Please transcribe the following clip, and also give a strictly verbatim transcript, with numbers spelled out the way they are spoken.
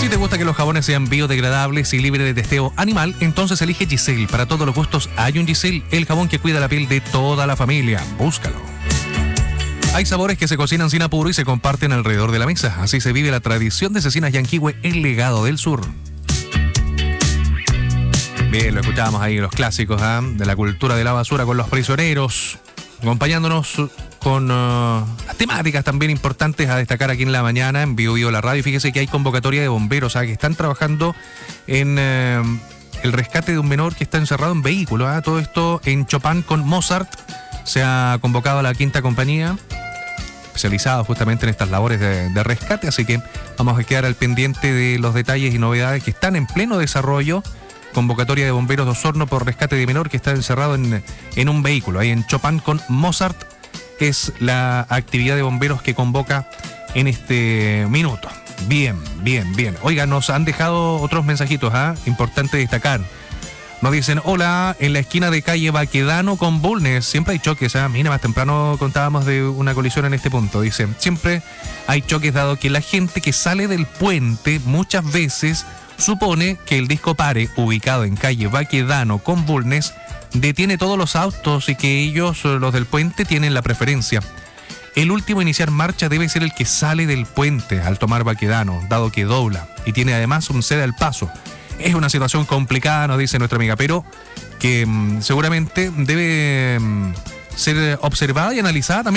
Si te gusta que los jabones sean biodegradables y libres de testeo animal, entonces elige Giselle. Para todos los gustos hay un Giselle, el jabón que cuida la piel de toda la familia. Búscalo. Hay sabores que se cocinan sin apuro y se comparten alrededor de la mesa. Así se vive la tradición de Cecinas Yanquihue, el legado del sur. Bien, lo escuchábamos ahí, los clásicos ¿eh? de la cultura de la basura con los prisioneros, acompañándonos con uh, las temáticas también importantes a destacar aquí en la mañana en Bio Bio la radio. Fíjese que hay convocatoria de bomberos ¿eh? que están trabajando en uh, el rescate de un menor que está encerrado en vehículo. ¿eh? Todo esto en Chopin con Mozart. Se ha convocado a la quinta compañía, especializada justamente en estas labores de, de rescate, así que vamos a quedar al pendiente de los detalles y novedades que están en pleno desarrollo. Convocatoria de bomberos de Osorno por rescate de menor que está encerrado en, en un vehículo. Ahí en Chopin con Mozart es la actividad de bomberos que convoca en este minuto. Bien, bien, bien. Oiga, nos han dejado otros mensajitos, ¿ah? ¿eh? Importante destacar. Nos dicen, hola, en la esquina de calle Baquedano con Bulnes, siempre hay choques, ¿eh? Mira, más temprano contábamos de una colisión en este punto. Dice, siempre hay choques dado que la gente que sale del puente muchas veces supone que el disco Pare, ubicado en calle Baquedano con Bulnes, detiene todos los autos y que ellos, los del puente, tienen la preferencia. El último a iniciar marcha debe ser el que sale del puente al tomar Baquedano, dado que dobla y tiene además un cede al paso. Es una situación complicada, nos dice nuestra amiga, pero que mmm, seguramente debe mmm, ser observada y analizada también